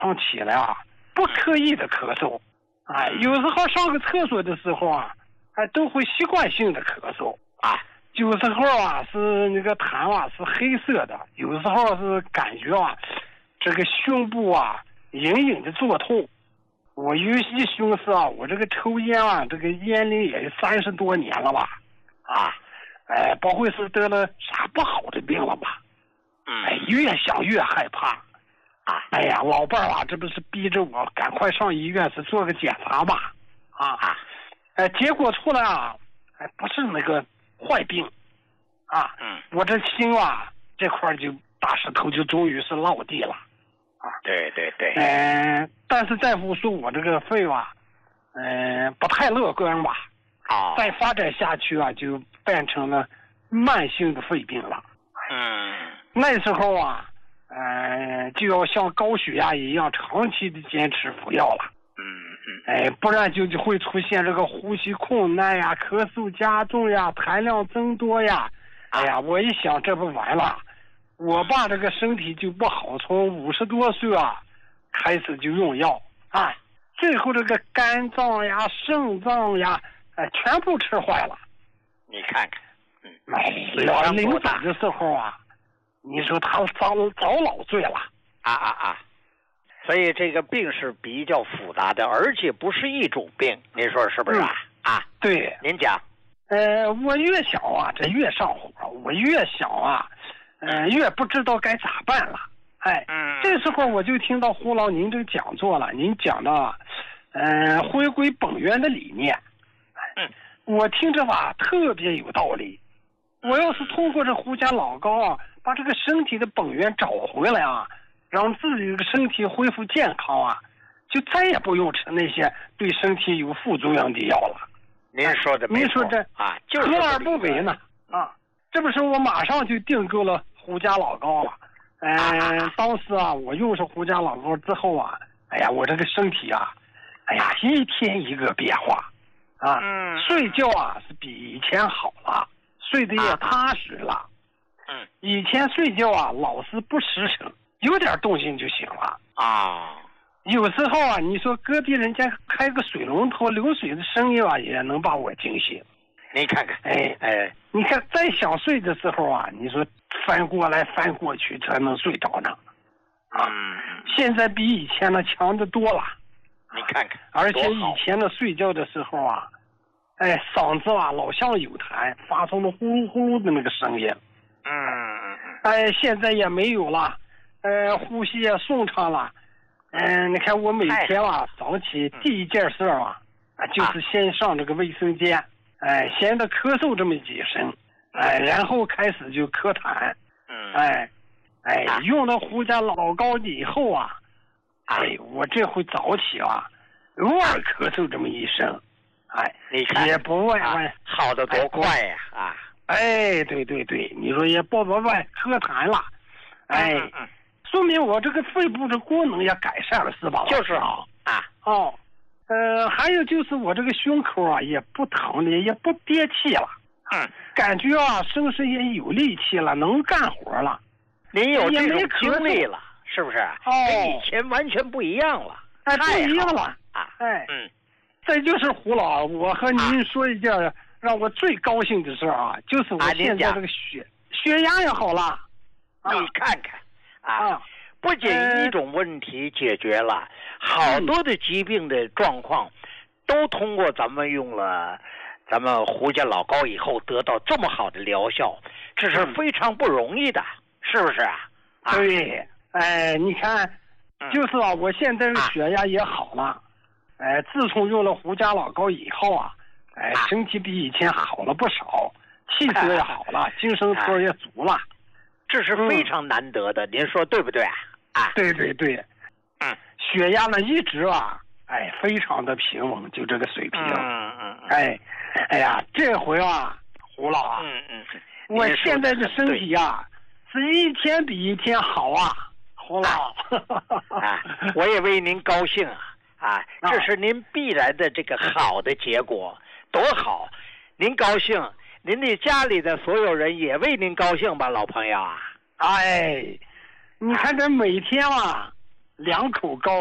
上起来啊，不刻意的咳嗽，有时候上个厕所的时候啊，都会习惯性的咳嗽啊。有时候啊是那个痰啊是黑色的，有时候是感觉啊这个胸部啊隐隐的作痛。我有些寻思啊，我这个抽烟啊，这个烟龄也30多年了吧，不会是得了啥不好的病了吧？越想越害怕。哎呀，老伴儿啊，这不是逼着我赶快上医院是做个检查吧？结果出来啊，不是那个坏病，我这心啊这块就大石头就终于是落地了。 对对对。 但是大夫说我这个肺啊，不太乐观吧？再发展下去啊，就变成了慢性的肺病了。那时候啊，就要像高血压一样长期的坚持服药了。不然就会出现这个呼吸困难呀、咳嗽加重呀、痰量增多呀。哎呀，我一想这不完了，我爸这个身体就不好，从50多岁啊开始就用药最后这个肝脏呀、肾脏呀，全部吃坏了。 你看看， 临走的时候啊，你说他早老醉了。 所以这个病是比较复杂的，而且不是一种病，您说是不是对， 您讲。 我越想啊，这越上火；我越想啊，越不知道该咋办了。这时候我就听到胡老您这个讲座了，您讲到回归本源的理念。我听着吧，特别有道理。我要是通过这胡家老高啊，把这个身体的本源找回来啊，让自己的身体恢复健康啊，就再也不用吃那些对身体有副作用的药了。 您说的没错。 您说这就是何而不为呢？这不是我马上就订购了胡家老高了。当时啊，我用上胡家老高之后啊，哎呀，我这个身体啊，哎呀，一天一个变化睡觉啊是比以前好了，睡得也踏实了。以前睡觉啊老是不失神，有点动静就醒了有时候啊，你说隔壁人家开个水龙头流水的声音啊，也能把我惊醒。 你看看， 你看再想睡的时候啊，你说翻过来翻过去才能睡着呢。现在比以前的强得多了。 你看看， 而且以前的睡觉的时候啊，嗓子啊老像有痰，发出了呼噜呼噜的那个声音。现在也没有了，呼吸也顺畅了。你看我每天啊早起第一件事就是先上这个卫生间，先的咳嗽这么几声，然后开始就咳痰。用了胡家老高以后啊，我这回早起啊，偶尔咳嗽这么一声， 你看也不问好得多快呀！ 对，你说也不问咳痰了，说明我这个肺部的功能也改善了，是吧？ 就是还有就是我这个胸口啊也不疼了，也不憋气了，感觉啊身上也有力气了，能干活了。 您有这种经历了，是不是？跟以前完全不一样了。 不一样了这就是胡老，我和您说一件让我最高兴的事啊，就是我现在这个血压也好了。 你看看不仅一种问题解决了，好多的疾病的状况都通过咱们用了咱们胡家老高以后得到这么好的疗效，这是非常不容易的，是不是对，你看，就是我现在的血压也好了，自从用了胡家老高以后啊，身体比以前好了不少，气色也好了，精神头也足了， 这是非常难得的，您说对不对对，血压呢一直非常的平稳，就这个水平。哎呀，这回胡老我现在的身体是一天比一天好胡老。 我也为您高兴这是您必然的这个好的结果，多好！您高兴，您的家里的所有人也为您高兴吧，老朋友你看这每天 2口高。